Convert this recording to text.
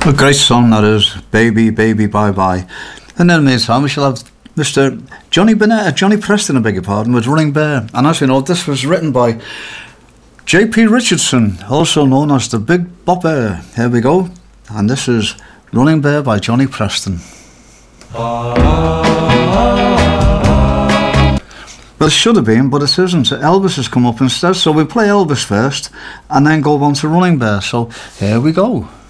A great song that is, Baby, Baby, Bye Bye. And in the meantime, we shall have Mr. Johnny Preston, I beg your pardon, with Running Bear. And as we know, this was written by J.P. Richardson, also known as the Big Bopper. Here we go. And this is Running Bear by Johnny Preston. Well, it should have been, but it isn't. Elvis has come up instead, so we'll play Elvis first and then go on to Running Bear. So here we go.